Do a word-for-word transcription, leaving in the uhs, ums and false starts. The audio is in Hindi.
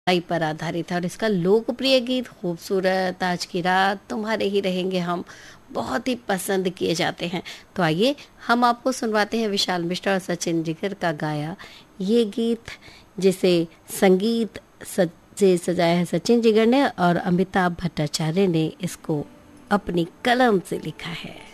पर आधारित है और इसका लोकप्रिय गीत खूबसूरत, आज की रात, तुम्हारे ही रहेंगे हम बहुत ही पसंद किए जाते हैं। तो आइए हम आपको सुनवाते हैं विशाल मिश्रा और सचिन जिगर का गाया ये गीत, जिसे संगीत से सजाया है सचिन जिगर ने और अमिताभ भट्टाचार्य ने इसको अपनी कलम से लिखा है।